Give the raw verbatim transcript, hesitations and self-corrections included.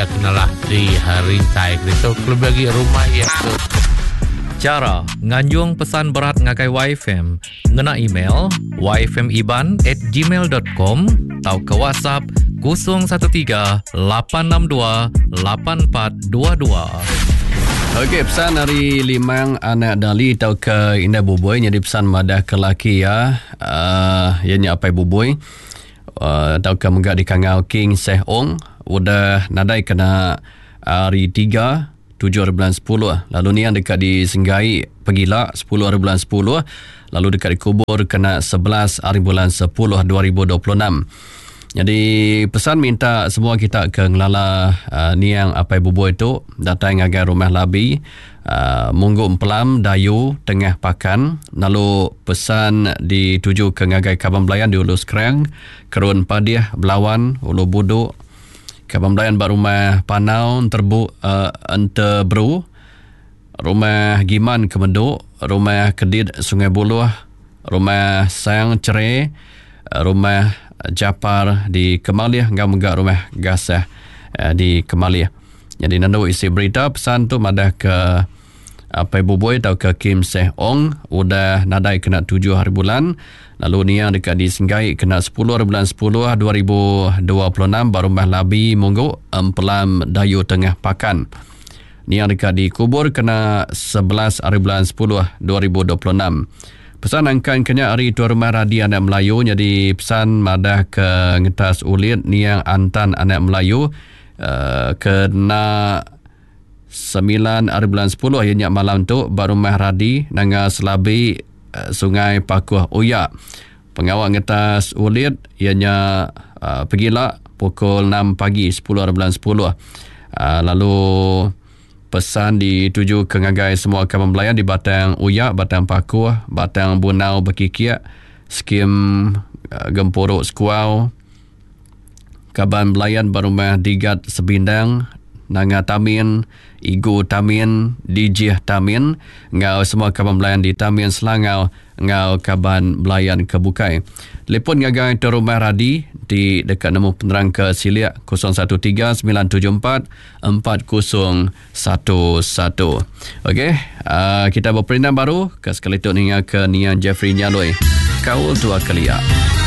ia kenalah di harintai krito klub bagi rumah ia tu. Cara nganjung pesan berat ngakai Y F M ngena email y f m iban at gmail dot com atau ke WhatsApp kosong satu tiga lapan enam dua lapan empat dua dua. Okey, pesan dari Limang anak Dali tau ke Indah Bubui. Jadi pesan madah ke laki ya. Uh, ianya apa Bubui. Uh, tau ke menggak di Kangau King Seh Ong. Udah nadai kena hari tiga tujuh hari bulan sepuluh. Lalu ni yang dekat di Senggai Pegila sepuluh hari bulan sepuluh. Lalu dekat di Kubur kena sebelas hari bulan sepuluh dua ribu dua puluh enam. Jadi pesan minta semua kita ke ngelala uh, ni yang apa bubu itu datang agar rumah labi uh, munggu empelam dayu tengah pakan. Lalu pesan dituju ke ngagai Kabang Belayan di Ulu Sekerang, Kerun Padiah Belawan, Ulu Buduk, Kabang Belayan bak rumah Panau Terbu uh, Ente Bru, rumah Giman Kemeduk, rumah Kedit Sungai Buloh, rumah Sayang Cerai, rumah Japar di Kemaliah, ngau menggak rumah Gasah uh, di Kemaliah. Jadi nando isi berita pesan tu madah ke apa Bubui atau ke Kim Seh Ong udah nadai kena tujuh hari bulan. Lalu ni yang dekat di Senggai kena sepuluh hari bulan sepuluh dua ribu dua puluh enam baru rumah labi munggu empelam dayu tengah pakan. Ni yang dekat di Kubur kena sebelas hari bulan sepuluh dua ribu dua puluh enam. Pesan angkan kena hari Tuan Rumah Radi Anak Melayu. Jadi pesan madah ke ngetas ulit ni yang antan Anak Melayu uh, kena sembilan hari bulan sepuluh ianya malam tu baru Rumah Radi nanga Selabi uh, Sungai Pakuh Uyak. Pengawal ngetas ulit ianya uh, Pegila pukul enam pagi sepuluh hari bulan sepuluh. Uh, lalu pesan dituju ke ngagai semua Kabang Belayan di Batang Uyak, Batang Pakuh, Batang Bunau Bekikiak, Skim uh, Gempuruk Sekuau, Kaban Belayan Barumah Digat Sebindang, Nanga Tamin, Igu Tamin, Dijih Tamin, ngau semua Kaban Belayan di Tamin Selangau, ngau Kaban Belayan Kebukai. Telepon ngagai Tuan Rumah Radi di dekat nombor penerang ke Siliak kosong satu tiga sembilan tujuh empat empat kosong satu satu. Okey, uh, kita berperindah baru ke sekali tu hingga ke Nian Jeffrey Nyaloi. Kaul tua kelia.